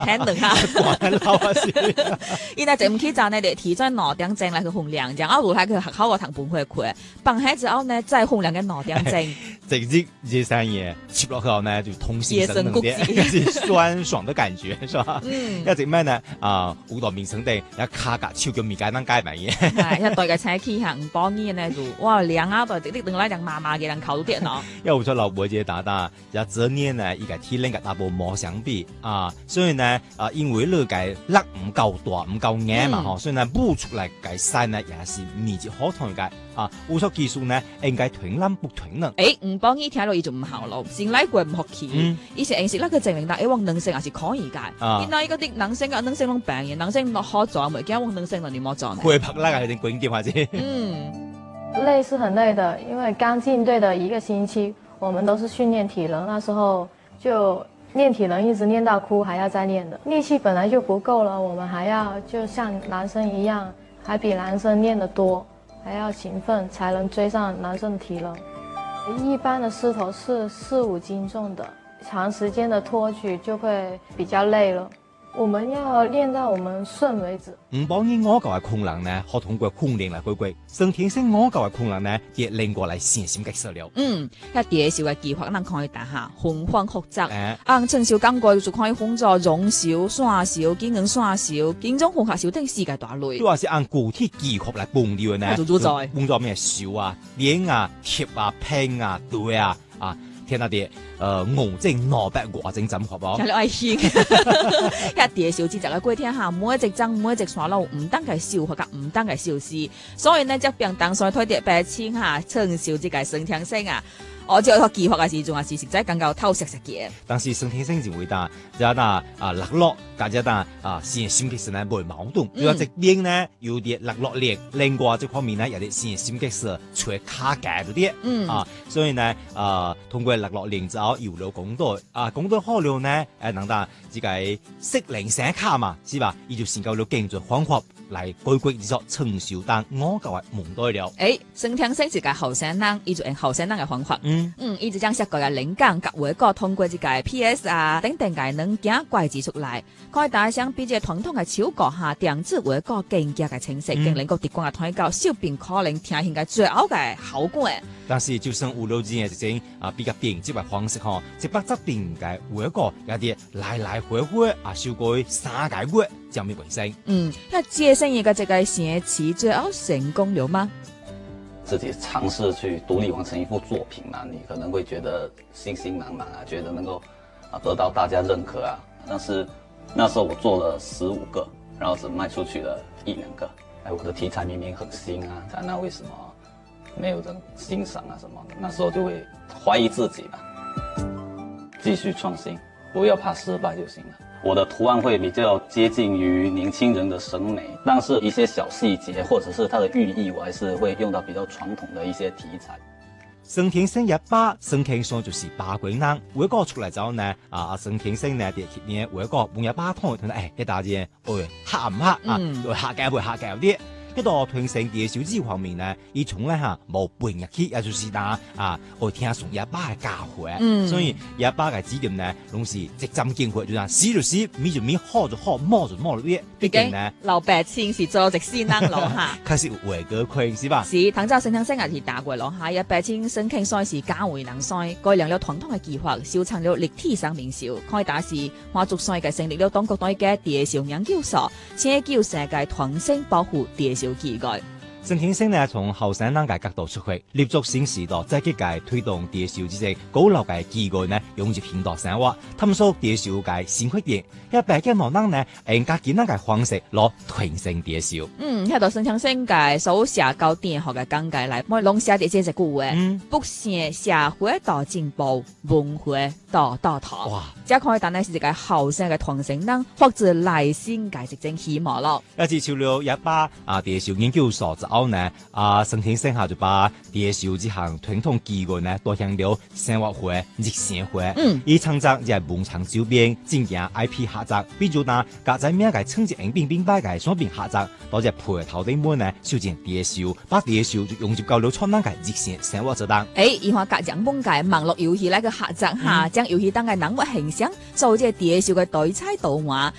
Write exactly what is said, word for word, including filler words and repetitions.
很冷哈。 講得嬲啊先。 伊那就唔起早呢，就提早兩點鐘來去烘涼，然後落喺佢學校個堂本會開，放學之後呢再烘涼嘅兩點鐘。 直接這三嘢切落去後呢，就通心生冷啲， 野是酸爽的感覺，是吧？ 嗯。 一直咩呢？啊，好多面生地，一卡格超叫面解能解埋嘢。 係一對嘅車企行唔幫呢呢就哇涼啊，對啲啲等來涼麻麻嘅人靠到啲咯。 因為好彩老婆姐打打，一這年呢，依個天冷嘅大部冇相比啊，所以呢啊，因為呢個粒唔夠大唔夠硬嘛，嗬、嗯，所以呢補出嚟嘅曬呢也是面積好同嘅。啊，烏索技術呢應該團冧不團能。 誒，唔幫呢聽落伊就唔好咯，先來過唔學起。以前時咧佢證明啦，誒，往男性也是可以嘅。啊，原來嗰啲男性嘅男性攏病嘅，男性落好做，唔驚往男性嗰啲冇做。 會拍那個有點滾點或者。 嗯， 累是很累的，因為剛進隊的一個星期，我們都是訓練體能，那時候就練體能一直練到哭，還要再練的，力氣本來就不夠了，我們還要就像男生一樣，還比男生練得多。還要勤奮才能追上男生的體能。一般的獅頭是四五斤重的，長時間的拖舉就會比較累了。我們要練到我們順為止。 唔幫依我舊嘅困難呢，學通過訓練嚟解決。先天性我舊嘅困難呢，亦令過嚟線性嘅實了。 嗯，一第一小嘅計劃，咱可以打下循環學習。 誒， 按陳少講過，就可以控制容小、線小、機能線小，經種學習小定世界大類。 都話是按具體計劃嚟幫掉嘅呢。 做做在， 幫咗咩小啊、鏈啊、貼啊、拼啊、對啊啊。聽下啲，誒，牛精、蘿蔔、華精怎學噃？ 聽你愛聽，一啲小節就喺過天下，每一隻針，每一隻線路，唔單係小學噶，唔單係小事，所以呢，即便當上推啲白青下，趁小節嘅升天星啊！我做個計劃嘅時仲係實在更加偷食食嘢。 但是升天星就會打，就打啊落落，或者打啊線性嘅時呢冇矛盾。如果這邊呢有啲落落力，另外這方面呢有啲線性嘅時出卡解嗰啲。嗯啊，所以呢啊通過落落力之後，有了工作啊工作好了呢，誒能打自己適齡寫卡嘛，是吧？依就先夠了經濟方法嚟解決呢個成熟但我夠係蒙對了。 誒，升天星就係後生人，依就用後生人嘅方法。嗯。嗯，一直將設計嘅靈感及畫個通過這個 P S 啊等等嘅能鏡怪指出來，可以大相比這傳統嘅超過下電子畫個更加嘅清晰，更能夠直觀嘅推高小編可能聽起嘅最好嘅效果。 但是就算五六件嘅這種啊比較便捷嘅方式嗬，一百則電嘅畫個有啲來來回回啊，少過三個月就沒完成。 嗯，那接生一個這個學期最後成功了嗎？ 自己嘗試去獨立完成一幅作品嘛，你可能會覺得信心滿滿啊，覺得能夠啊得到大家認可啊。但是那時候我做了十五個，然後只賣出去了一兩個。哎，我的題材明明很新啊，但那為什麼沒有人欣賞啊？什麼的？那時候就會懷疑自己嘛。繼續創新，不要怕失敗就行了。我的圖案會比較接近於年輕人的審美，但是一些小細節或者是它的寓意，我還是會用到比較傳統的一些題材。 升天星一把，升天上就是八鬼男。每個出來之後呢，啊，升天星呢，第一年每個每一把通同誒，一大隻，誒，黑唔黑啊？會黑嘅會黑嘅有啲。呢度團成第小資方面呢，伊從咧嚇冇半日起，也就是打啊，我聽從一把嘅教誨，嗯、所以一把嘅指點呢，攏是直針見血，就係死就死，咪就咪，好就好，摸就摸啲。畢竟呢， 老百姓是做直先能攞下， 確實為個虧是吧？ 是，唐朝升天星也是打過攞下，一百姓升天賽是假為能賽，改良了傳統嘅計劃，小成了立體生命小，開打時華族賽嘅成立了當國內嘅地小研究所，且叫世界團星保護地。 升天星呢，從後生人嘅角度出去，立足新時代，積極嘅推動地少之際高樓嘅機構呢，融入現代生活，探索地少嘅新缺點。一百嘅農人呢，用較簡單嘅方式攞傳承地少。 嗯，喺度升天星嘅手寫高電學嘅講解嚟，我攏寫啲這隻句誒，不寫社會到進步，文化到到頭。哇！即可以但係是一個後生嘅傳承人，或者內心嘅一種希望咯。 一次潮流一把啊，地少研究所就後呢，啊，沈先生下就把電視之行傳統技藝呢，都向了生活會、日常會，嗯，以創作就係文創周邊、經營 I P 合作，比如呢，格仔咩嘅春節迎賓賓拜嘅雙邊合作，多隻陪頭頂門呢，修建電視，把電視就用接夠了創難嘅日常生活之當。 誒，以下格獎本嘅網絡遊戲嚟個合作下，將遊戲當嘅人物形象做隻電視嘅對彩圖畫。